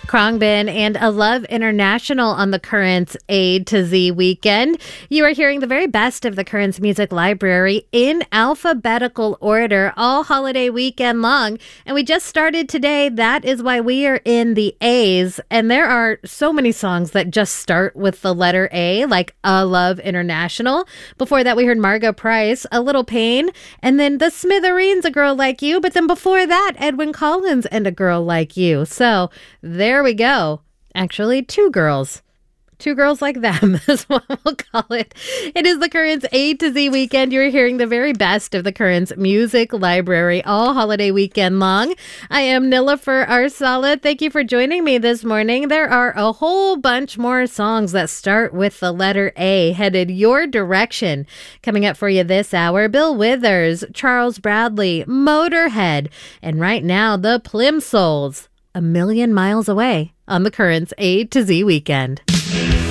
Khruangbin and A Love International on the Currents A to Z weekend. You are hearing the very best of the Currents Music Library in alphabetical order all holiday weekend long. And we just started today. That is why we are in the A's. And there are so many songs that just start with the letter A, like A Love International. Before that, we heard Margo Price, A Little Pain, and then The Smithereens, A Girl Like You. But then before that, Edwyn Collins and A Girl Like You. So there we go. Actually, two girls. Two girls like them is what we'll call it. It is the Currents A to Z weekend. You're hearing the very best of the Currents Music Library all holiday weekend long. I am Nilofer Arsala. Thank you for joining me this morning. There are a whole bunch more songs that start with the letter A headed your direction. Coming up for you this hour, Bill Withers, Charles Bradley, Motorhead, and right now, the Plimsouls, A Million Miles Away on the Currents A to Z weekend.